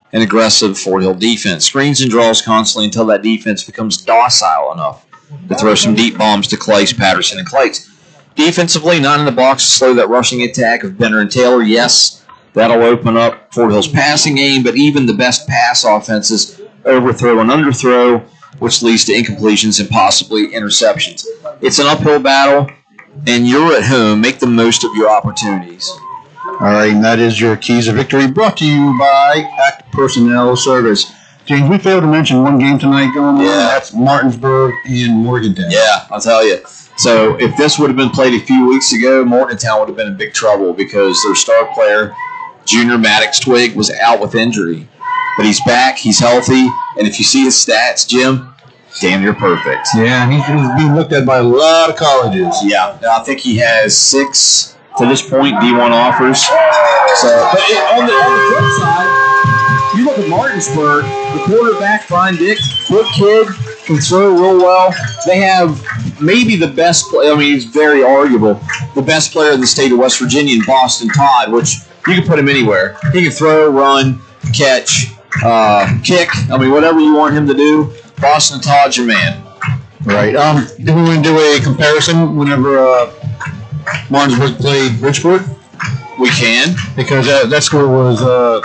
and aggressive Fort Hill defense. Screens and draws constantly until that defense becomes docile enough to throw some deep bombs to Clace, Patterson, and Clates. Defensively, not in the box to slow that rushing attack of Benner and Taylor. Yes, that'll open up Fort Hill's passing game, but even the best pass offenses overthrow and underthrow, which leads to incompletions and possibly interceptions. It's an uphill battle, and you're at home. Make the most of your opportunities. All right, and that is your keys of victory, brought to you by ACT Personnel Service. James, we failed to mention one game tonight going on. That's Martinsburg and Morgantown. Yeah, I'll tell you. So if this would have been played a few weeks ago, Morgantown would have been in big trouble because their star player, Junior Maddox Twig, was out with injury. But he's back, he's healthy, and if you see his stats, Jim, damn near perfect. Yeah, he's being looked at by a lot of colleges. Yeah, I think he has 6 to this point D1 offers. So, but on the flip side, you look at Martinsburg, the quarterback, Brian Dick, good kid, can throw real well. They have maybe the best player, he's very arguable, the best player in the state of West Virginia in Boston Todd, which you can put him anywhere. He can throw, run, catch, kick, whatever you want him to do. Boston Todd's your man. Right. Do we want to do a comparison whenever Martinsburg played Bridgeport? We can. Because that score was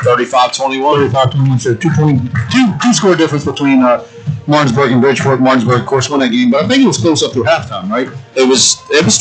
35-21. 35-21, so two score difference between Martinsburg and Bridgeport. Martinsburg, of course, won that game, but I think it was close up through halftime, right? It was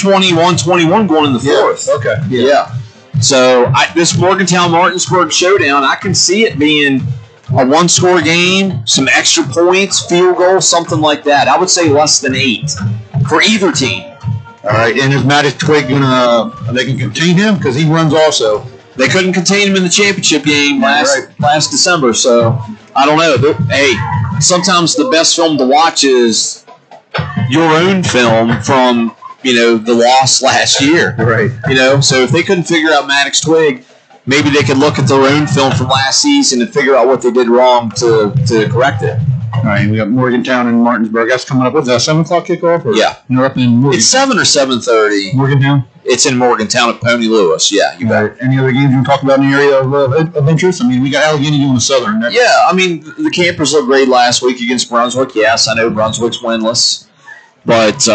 21-21 going in the fourth. Yeah. Okay. Yeah. So this Morgantown-Martinsburg showdown, I can see it being a one-score game, some extra points, field goal, something like that. I would say less than 8 for either team. All right, and is Maddox Twig they can contain him? Because he runs also. They couldn't contain him in the championship game last December, so I don't know. Hey, sometimes the best film to watch is your own film from, the loss last year. Right. So if they couldn't figure out Maddox Twig, maybe they could look at their own film from last season and figure out what they did wrong to correct it. All right, we got Morgantown and Martinsburg. That's coming up. What's that, 7 o'clock kickoff? Yeah. You're up in Morgantown. It's 7 or 7:30. Morgantown? It's in Morgantown at Pony Lewis. Yeah, you bet. Right. Any other games you want to talk about in the area of interest? We got Allegheny doing the Southern. Yeah, the Campers looked great last week against Brunswick. Yes, I know Brunswick's winless. But,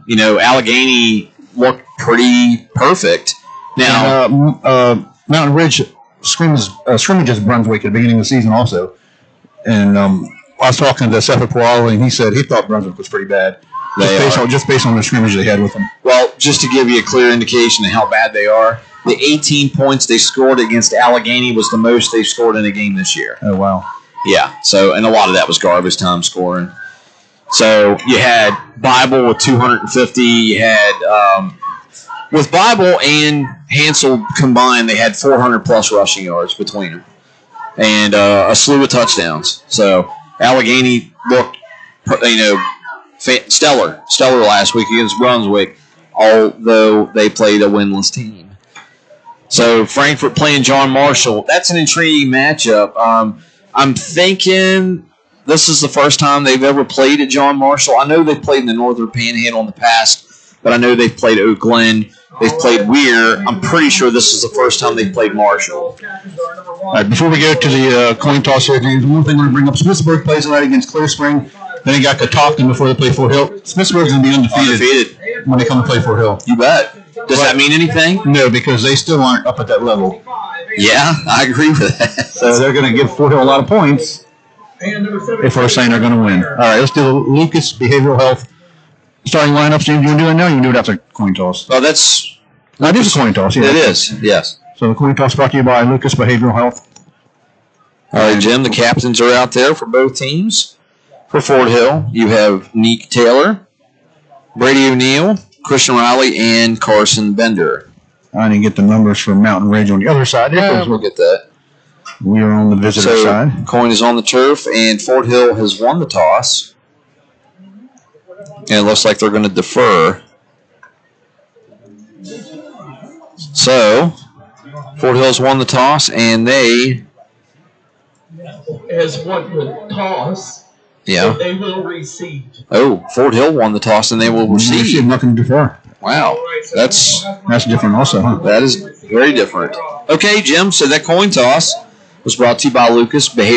Allegheny looked pretty perfect. Now, Mountain Ridge scrimmages Brunswick at the beginning of the season also. And I was talking to Seth Poirot, and he said he thought Brunswick was pretty bad. Just based on the scrimmage they had with them. Well, just to give you a clear indication of how bad they are, the 18 points they scored against Allegheny was the most they've scored in a game this year. Oh, wow. Yeah, and a lot of that was garbage time scoring. So you had Bible with 250. You had, with Bible and Hansel combined, they had 400-plus rushing yards between them. And a slew of touchdowns. So Allegheny looked, stellar last week against Brunswick, although they played a winless team. So Frankfort playing John Marshall. That's an intriguing matchup. I'm thinking this is the first time they've ever played at John Marshall. I know they've played in the Northern Panhandle in the past, but I know they've played Oak Glen. They've played Weir. I'm pretty sure this is the first time they've played Marshall. All right, before we go to the coin toss here, James, one thing I want to bring up, Smithsburg plays tonight against Clear Spring. Then they got Catoctin before they play Fort Hill. Smithsburg's going to be undefeated when they come to play Fort Hill. You bet. Does that mean anything? No, because they still aren't up at that level. Yeah, I agree with that. So they're going to give Fort Hill a lot of points if we're saying they're going to win. All right, let's do the Lucas Behavioral Health starting lineups. James, you want to do it now? You can do it after coin toss. Oh, that's... It is a coin toss. Yeah. It is, yes. So the coin toss brought to you by Lucas Behavioral Health. All right, Jim, the captains are out there for both teams. For Fort Hill, you have Neek Taylor, Brady O'Neill, Christian Riley, and Carson Bender. I didn't get the numbers for Mountain Ridge on the other side. Yeah, we'll get that. We are on the visitor side. Coin is on the turf, and Fort Hill has won the toss. And it looks like they're going to defer. So, Fort Hill's won the toss, and they has won the toss. Yeah. So they will receive. Oh, Fort Hill won the toss, and they will receive. Nothing to defer. Wow, that's different also, huh? That is very different. Okay, Jim, so that coin toss was brought to you by Lucas Behavioral